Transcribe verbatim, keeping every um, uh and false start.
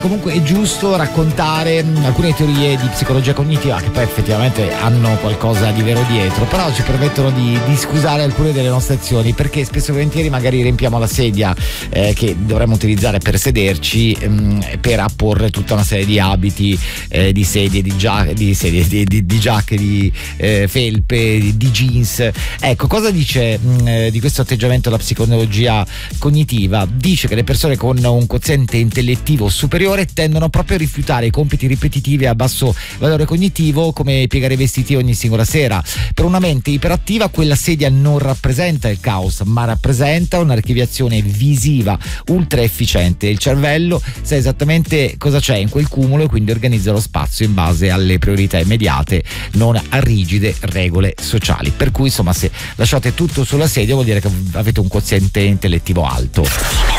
Comunque è giusto raccontare mh, alcune teorie di psicologia cognitiva che poi effettivamente hanno qualcosa di vero dietro, però ci permettono di, di scusare alcune delle nostre azioni, perché spesso e volentieri magari riempiamo la sedia eh, che dovremmo utilizzare per sederci mh, per apporre tutta una serie di abiti, eh, di sedie, di, gia- di, sedie di, di, di giacche, di eh, felpe, di, di jeans. Ecco, cosa dice mh, di questo atteggiamento la psicologia cognitiva? Dice che le persone con un quoziente intellettivo superiore tendono proprio a rifiutare i compiti ripetitivi a basso valore cognitivo, come piegare i vestiti ogni singola sera. Per una mente iperattiva quella sedia non rappresenta il caos, ma rappresenta un'archiviazione visiva ultra efficiente. Il cervello sa esattamente cosa c'è in quel cumulo e quindi organizza lo spazio in base alle priorità immediate, non a rigide regole sociali. Per cui insomma, se lasciate tutto sulla sedia vuol dire che avete un quoziente intellettivo alto.